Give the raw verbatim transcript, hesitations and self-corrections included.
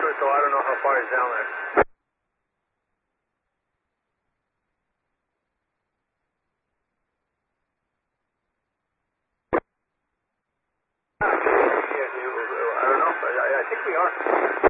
it, though. I don't know how far he's down there. Yeah, I don't know. I, I think we are.